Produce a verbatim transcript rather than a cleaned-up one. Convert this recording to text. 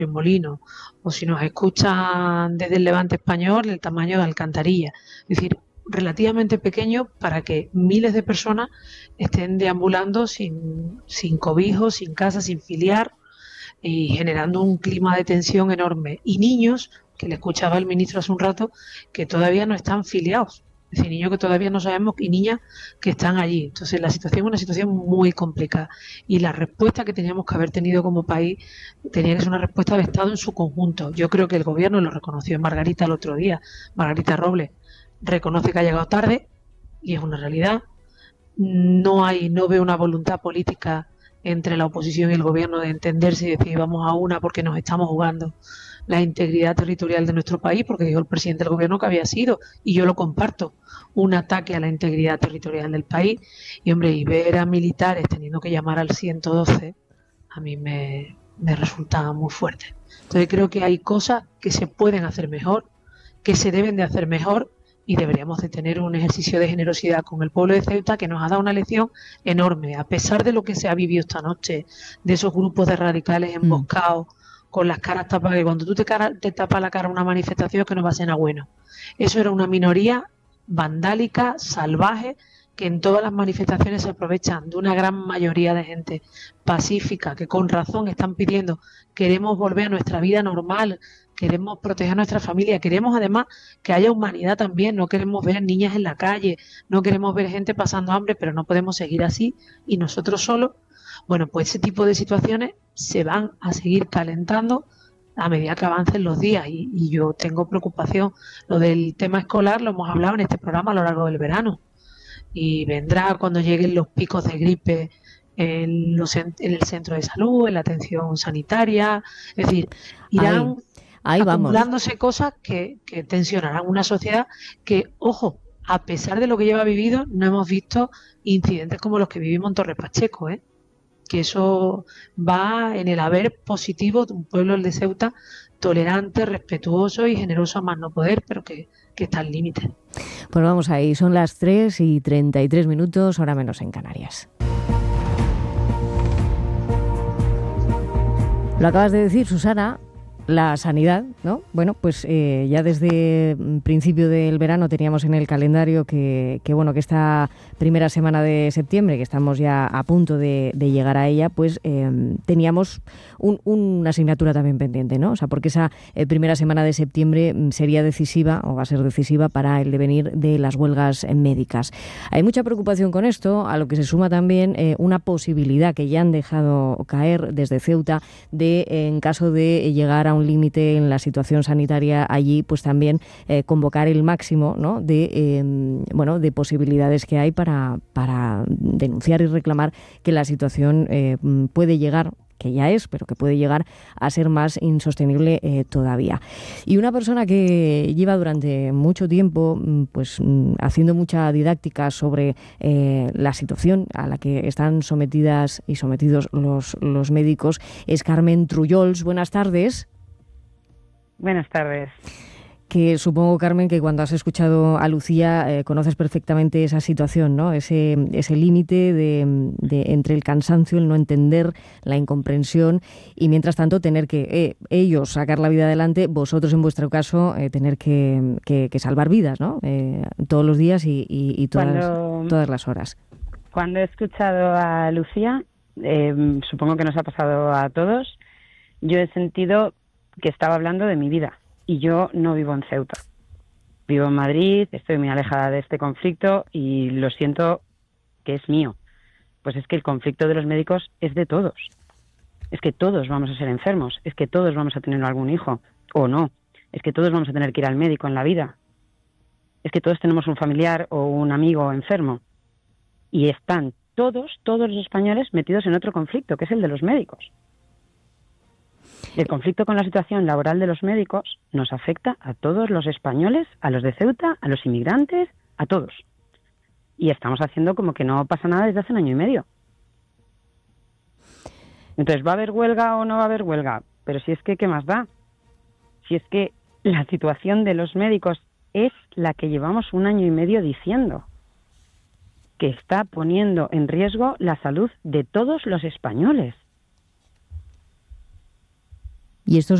Molino, o si nos escuchan desde el Levante español, el tamaño de Alcantarilla. Es decir, relativamente pequeño para que miles de personas estén deambulando sin, sin cobijo, sin casa, sin filiar y generando un clima de tensión enorme. Y niños, que le escuchaba el ministro hace un rato, que todavía no están filiados. Es decir, niños que todavía no sabemos y niñas que están allí. Entonces, la situación es una situación muy complicada. Y la respuesta que teníamos que haber tenido como país tenía que ser una respuesta de Estado en su conjunto. Yo creo que el gobierno lo reconoció en Margarita el otro día. Margarita Robles reconoce que ha llegado tarde y es una realidad. No hay, no veo una voluntad política entre la oposición y el gobierno de entenderse y decir vamos a una porque nos estamos jugando la integridad territorial de nuestro país, porque dijo el presidente del gobierno que había sido, y yo lo comparto, un ataque a la integridad territorial del país. Y hombre, y ver a militares teniendo que llamar al ciento doce a mí me, me resulta muy fuerte. Entonces creo que hay cosas que se pueden hacer mejor, que se deben de hacer mejor, y deberíamos de tener un ejercicio de generosidad con el pueblo de Ceuta, que nos ha dado una lección enorme, a pesar de lo que se ha vivido esta noche, de esos grupos de radicales emboscados, mm. con las caras tapadas, que cuando tú te, cara, te tapas la cara a una manifestación es que no va a ser nada bueno. Eso era una minoría vandálica, salvaje, que en todas las manifestaciones se aprovechan de una gran mayoría de gente pacífica, que con razón están pidiendo, queremos volver a nuestra vida normal, queremos proteger a nuestra familia, queremos además que haya humanidad también, no queremos ver niñas en la calle, no queremos ver gente pasando hambre, pero no podemos seguir así y nosotros solos. Bueno, pues ese tipo de situaciones se van a seguir calentando a medida que avancen los días y, y yo tengo preocupación. Lo del tema escolar lo hemos hablado en este programa a lo largo del verano y vendrá cuando lleguen los picos de gripe en, los, en el centro de salud, en la atención sanitaria, es decir, irán... Ay. Ahí acumulándose vamos. Cosas que, que tensionarán una sociedad que, ojo, a pesar de lo que lleva vivido, no hemos visto incidentes como los que vivimos en Torre Pacheco, ¿eh? Que eso va en el haber positivo de un pueblo, el de Ceuta, tolerante, respetuoso y generoso a más no poder, pero que, que está al límite. Pues vamos ahí, son las tres y treinta y tres minutos, hora menos en Canarias. Lo acabas de decir, Susana. La sanidad, ¿no? Bueno, pues eh, ya desde principio del verano teníamos en el calendario que, que, bueno, que esta primera semana de septiembre, que estamos ya a punto de, de llegar a ella, pues eh, teníamos un, una asignatura también pendiente, ¿no? O sea, porque esa eh, primera semana de septiembre sería decisiva, o va a ser decisiva, para el devenir de las huelgas médicas. Hay mucha preocupación con esto, a lo que se suma también eh, una posibilidad que ya han dejado caer desde Ceuta de, en caso de llegar a un límite en la situación sanitaria allí, pues también eh, convocar el máximo, ¿no? de eh, bueno de posibilidades que hay para, para denunciar y reclamar que la situación eh, puede llegar, que ya es, pero que puede llegar a ser más insostenible eh, todavía. Y una persona que lleva durante mucho tiempo pues haciendo mucha didáctica sobre eh, la situación a la que están sometidas y sometidos los, los médicos es Carmen Trullols. Buenas tardes. Buenas tardes. Que supongo, Carmen, que cuando has escuchado a Lucía eh, conoces perfectamente esa situación, ¿no? Ese, ese límite de, de entre el cansancio, el no entender, la incomprensión y, mientras tanto, tener que eh, ellos sacar la vida adelante, vosotros, en vuestro caso, eh, tener que, que, que salvar vidas, ¿no? Eh, todos los días y, y, y todas, cuando, todas las horas. Cuando he escuchado a Lucía, eh, supongo que nos ha pasado a todos, yo he sentido que estaba hablando de mi vida. Y yo no vivo en Ceuta. Vivo en Madrid, estoy muy alejada de este conflicto y lo siento que es mío. Pues es que el conflicto de los médicos es de todos. Es que todos vamos a ser enfermos, es que todos vamos a tener algún hijo, o no. Es que todos vamos a tener que ir al médico en la vida. Es que todos tenemos un familiar o un amigo enfermo. Y están todos, todos los españoles metidos en otro conflicto, que es el de los médicos. El conflicto con la situación laboral de los médicos nos afecta a todos los españoles, a los de Ceuta, a los inmigrantes, a todos. Y estamos haciendo como que no pasa nada desde hace un año y medio. Entonces, ¿va a haber huelga o no va a haber huelga? Pero si es que, ¿qué más da? Si es que la situación de los médicos es la que llevamos un año y medio diciendo, que está poniendo en riesgo la salud de todos los españoles. Y estos